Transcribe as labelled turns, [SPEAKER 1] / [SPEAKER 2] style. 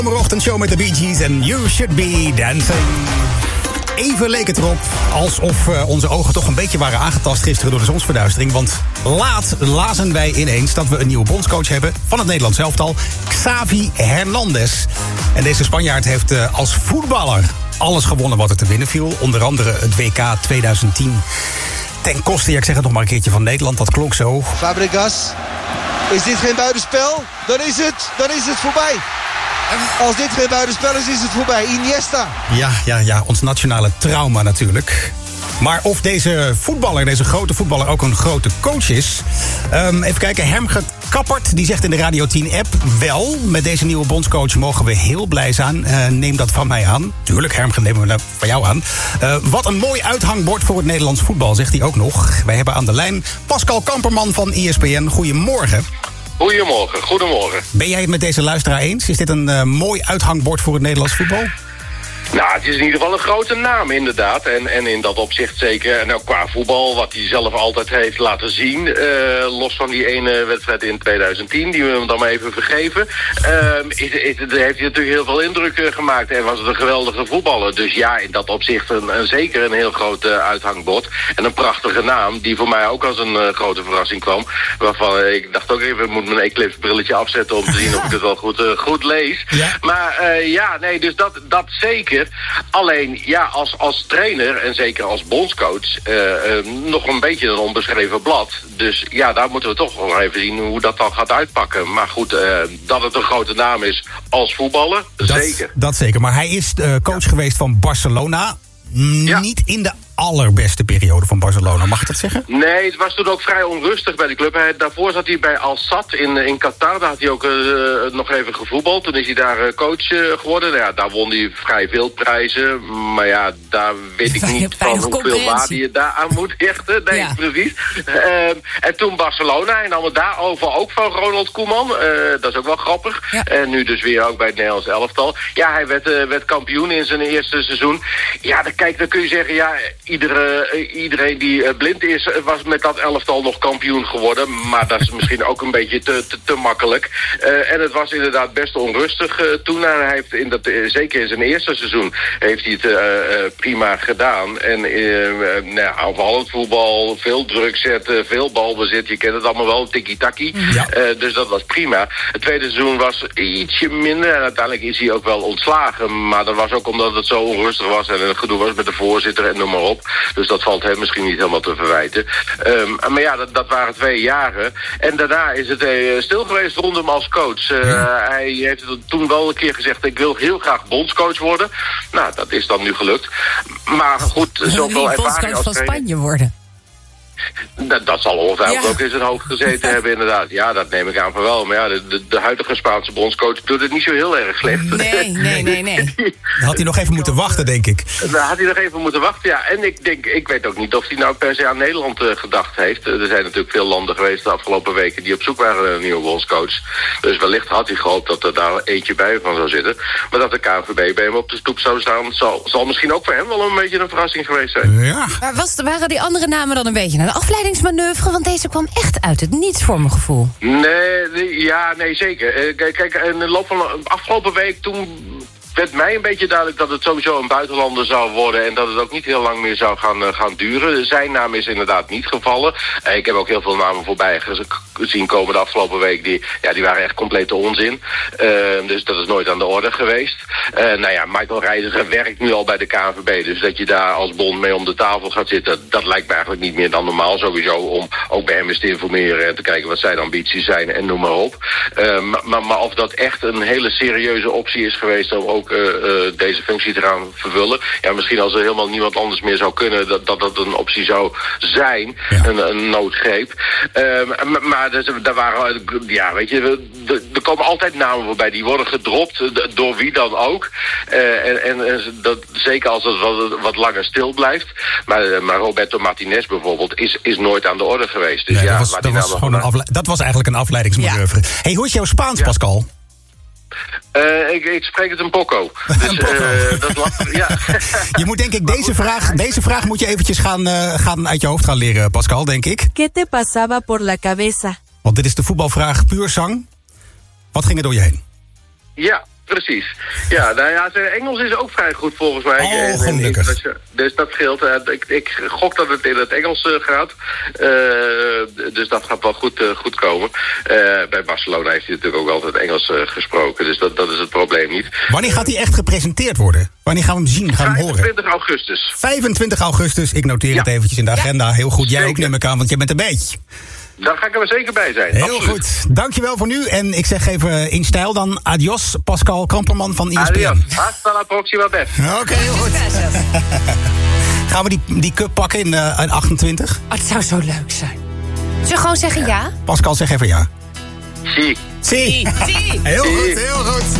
[SPEAKER 1] Ochtendshow met de Bee Gees en You Should Be Dancing. Even leek het erop alsof onze ogen toch een beetje waren aangetast gisteren door de zonsverduistering. Want laat lazen wij ineens dat we een nieuwe bondscoach hebben van het Nederlands elftal, Xavi Hernandez. En deze Spanjaard heeft als voetballer alles gewonnen wat er te winnen viel. Onder andere het WK 2010 ten koste, ik zeg het nog maar een keertje, van Nederland. Dat klonk zo.
[SPEAKER 2] Fabregas, is dit geen buitenspel? Dan is het voorbij. Als dit geen buitenspel is het voorbij. Iniesta.
[SPEAKER 1] Ja, ons nationale trauma natuurlijk. Maar of deze grote voetballer, ook een grote coach is. Even kijken, Hermge Kappert, die zegt in de Radio 10-app... wel, met deze nieuwe bondscoach mogen we heel blij zijn. Neem dat van mij aan. Tuurlijk, Hermge, nemen we dat van jou aan. Wat een mooi uithangbord voor het Nederlands voetbal, zegt hij ook nog. Wij hebben aan de lijn Pascal Kamperman van ESPN. Goedemorgen.
[SPEAKER 3] Goedemorgen.
[SPEAKER 1] Ben jij het met deze luisteraar eens? Is dit een mooi uithangbord voor het Nederlands voetbal?
[SPEAKER 3] Nou, het is in ieder geval een grote naam inderdaad. En in dat opzicht zeker. En ook qua voetbal, wat hij zelf altijd heeft laten zien. Los van die ene wedstrijd in 2010, die we hem dan maar even vergeven. Heeft hij natuurlijk heel veel indruk gemaakt. En was het een geweldige voetballer. Dus ja, in dat opzicht zeker een heel groot uithangbord. En een prachtige naam, die voor mij ook als een grote verrassing kwam. Waarvan ik dacht ook even, ik moet mijn Eclipse brilletje afzetten om te zien of ik het wel goed lees. Ja. Maar dus dat zeker. Alleen, ja, als trainer en zeker als bondscoach nog een beetje een onbeschreven blad. Dus ja, daar moeten we toch nog even zien hoe dat dan gaat uitpakken. Maar goed, dat het een grote naam is als voetballer, zeker.
[SPEAKER 1] Dat zeker, maar hij is coach geweest van Barcelona. Niet in de allerbeste periode van Barcelona, mag ik dat zeggen?
[SPEAKER 3] Nee, het was toen ook vrij onrustig bij de club. Daarvoor zat hij bij Al Sadd in Qatar. Daar had hij ook nog even gevoetbald. Toen is hij daar coach geworden. Nou ja, daar won hij vrij veel prijzen. Maar ja, daar weet ik niet van hoeveel waarde je daar aan moet hechten. Nee, precies. En toen Barcelona. En dan daarover ook van Ronald Koeman. Dat is ook wel grappig. Ja. En nu dus weer ook bij het Nederlands elftal. Ja, hij werd kampioen in zijn eerste seizoen. Ja, dan kun je zeggen, ja, iedereen die blind is, was met dat elftal nog kampioen geworden. Maar dat is misschien ook een beetje te makkelijk. En het was inderdaad best onrustig toen. Hij heeft zeker in zijn eerste seizoen heeft hij het prima gedaan. En aanvallend voetbal, veel druk zetten, veel balbezit. Je kent het allemaal wel, tiki-taki. Ja. Dus dat was prima. Het tweede seizoen was ietsje minder. En uiteindelijk is hij ook wel ontslagen. Maar dat was ook omdat het zo onrustig was en het gedoe was met de voorzitter en noem maar op. Dus dat valt hem misschien niet helemaal te verwijten. Maar ja, dat waren 2 jaren. En daarna is het stil geweest rond hem als coach. Hij heeft toen wel een keer gezegd, ik wil heel graag bondscoach worden. Nou, dat is dan nu gelukt. Maar goed, zoveel ervaring als
[SPEAKER 4] van Spanje worden.
[SPEAKER 3] Dat zal ongetwijfeld ook in zijn hoofd gezeten hebben, inderdaad. Ja, dat neem ik aan van wel. Maar ja, de huidige Spaanse bondscoach doet het niet zo heel erg slecht.
[SPEAKER 4] Nee.
[SPEAKER 1] Had hij nog even moeten wachten, denk ik.
[SPEAKER 3] Daar had hij nog even moeten wachten, ja. En ik weet ook niet of hij nou per se aan Nederland gedacht heeft. Er zijn natuurlijk veel landen geweest de afgelopen weken die op zoek waren naar een nieuwe bondscoach. Dus wellicht had hij gehoopt dat er daar eentje bij van zou zitten. Maar dat de KNVB bij hem op de stoep zou staan, zal misschien ook voor hem wel een beetje een verrassing geweest zijn.
[SPEAKER 1] Ja.
[SPEAKER 4] Maar waren die andere namen dan een beetje een afleidingsmanoeuvre? Want deze kwam echt uit het niets voor mijn gevoel.
[SPEAKER 3] Nee, zeker. Kijk, in de loop van de afgelopen week toen werd mij een beetje duidelijk dat het sowieso een buitenlander zou worden en dat het ook niet heel lang meer zou gaan duren. Zijn naam is inderdaad niet gevallen. Ik heb ook heel veel namen voorbij gezien komen de afgelopen week. Die waren echt complete onzin. Dus dat is nooit aan de orde geweest. Michael Reiziger werkt nu al bij de KNVB. Dus dat je daar als bond mee om de tafel gaat zitten, dat lijkt me eigenlijk niet meer dan normaal sowieso. Om ook bij hem eens te informeren en te kijken wat zijn ambities zijn en noem maar op. Maar of dat echt een hele serieuze optie is geweest om ook deze functie te gaan vervullen. Ja, misschien als er helemaal niemand anders meer zou kunnen, dat een optie zou zijn. Ja. Een noodgreep. Maar daar waren, ja, weet je, er komen altijd namen voorbij. Die worden gedropt, door wie dan ook. En dat, zeker als het wat langer stil blijft. Maar Roberto Martinez bijvoorbeeld is nooit aan de orde geweest. Dus
[SPEAKER 1] nee, dat was eigenlijk een afleidingsmanoeuvre. Ja. Hey, hoe is jouw Spaans, Pascal?
[SPEAKER 3] Ik spreek het een poco. Dus, ja.
[SPEAKER 1] Je moet denk ik deze vraag moet je eventjes gaan uit je hoofd gaan leren, Pascal, denk ik.
[SPEAKER 5] ¿Qué te pasaba por la cabeza?
[SPEAKER 1] Want dit is de voetbalvraag puur zang. Wat ging er door je heen?
[SPEAKER 3] Ja. Precies. Ja, nou ja, zijn Engels is ook vrij goed volgens mij.
[SPEAKER 1] Oh, gelukkig.
[SPEAKER 3] Dus dat scheelt. Ik gok dat het in het Engels gaat. Dus dat gaat wel goed komen. Bij Barcelona heeft hij natuurlijk ook altijd Engels gesproken. Dus dat is het probleem niet.
[SPEAKER 1] Wanneer gaat hij echt gepresenteerd worden? Wanneer gaan we hem zien? Gaan we hem horen?
[SPEAKER 3] 25 augustus.
[SPEAKER 1] 25 augustus. Ik noteer het eventjes in de agenda. Heel goed. Jij
[SPEAKER 3] Zeker.
[SPEAKER 1] ook, neem ik aan, want jij bent een beetje.
[SPEAKER 3] Daar ga ik er zeker bij zijn.
[SPEAKER 1] Heel
[SPEAKER 3] Absoluut.
[SPEAKER 1] goed. Dankjewel voor nu. En ik zeg even in stijl dan adios, Pascal Kamperman van ESPN.
[SPEAKER 3] Adios. Hasta la próxima vez.
[SPEAKER 1] Oké, heel goed. Gaan we die cup pakken in 28?
[SPEAKER 4] Oh, het zou zo leuk zijn. Zullen we gewoon zeggen ja?
[SPEAKER 1] Pascal, zeg even ja.
[SPEAKER 3] Zie.
[SPEAKER 1] Zie. Heel goed, heel goed.